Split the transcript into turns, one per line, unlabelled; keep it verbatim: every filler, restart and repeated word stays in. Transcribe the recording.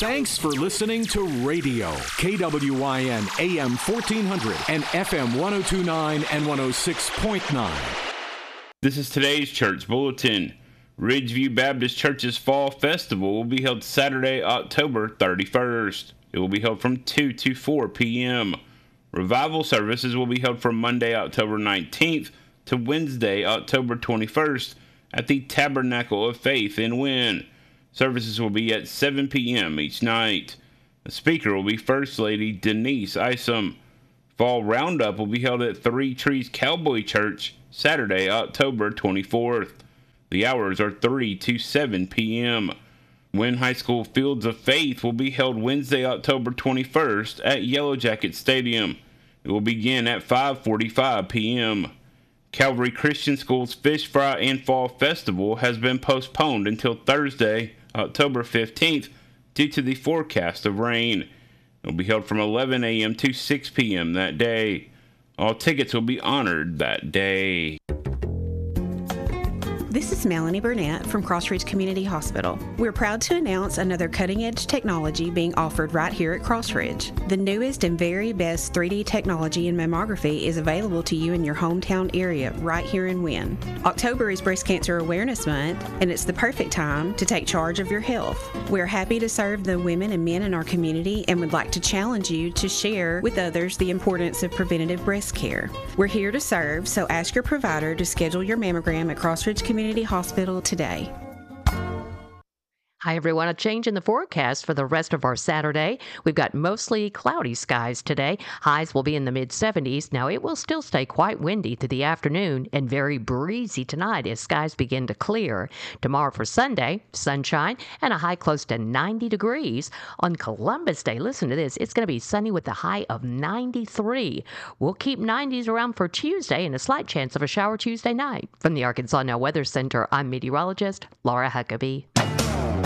Thanks for listening to Radio K W I N A M fourteen hundred and F M one oh two point nine and one oh six point nine.
This is today's church bulletin. Ridgeview Baptist Church's Fall Festival will be held Saturday, October thirty-first. It will be held from two to four p.m. Revival services will be held from Monday, October nineteenth to Wednesday, October twenty-first at the Tabernacle of Faith in Wynne. Services will be at seven p.m. each night. The speaker will be First Lady Denise Isom. Fall Roundup will be held at Three Trees Cowboy Church Saturday, October twenty-fourth. The hours are three to seven p.m. Wynne High School Fields of Faith will be held Wednesday, October twenty-first at Yellow Jacket Stadium. It will begin at five forty-five p.m. Calvary Christian School's Fish Fry and Fall Festival has been postponed until Thursday, October fifteenth, due to the forecast of rain. It will be held from eleven a.m. to six p.m. that day. All tickets will be honored that day.
This is Melanie Burnett from Crossridge Community Hospital. We're proud to announce another cutting-edge technology being offered right here at Crossridge. The newest and very best three D technology in mammography is available to you in your hometown area right here in Wynne. October is Breast Cancer Awareness Month, and it's the perfect time to take charge of your health. We're happy to serve the women and men in our community and would like to challenge you to share with others the importance of preventative breast care. We're here to serve, so ask your provider to schedule your mammogram at Crossridge Community Community Hospital today.
Hi, everyone. A change in the forecast for the rest of our Saturday. We've got mostly cloudy skies today. Highs will be in the mid seventies. Now, it will still stay quite windy through the afternoon and very breezy tonight as skies begin to clear. Tomorrow for Sunday, sunshine and a high close to ninety degrees. On Columbus Day, listen to this, it's going to be sunny with a high of ninety-three. We'll keep nineties around for Tuesday and a slight chance of a shower Tuesday night. From the Arkansas Now Weather Center, I'm meteorologist Laura Huckabee.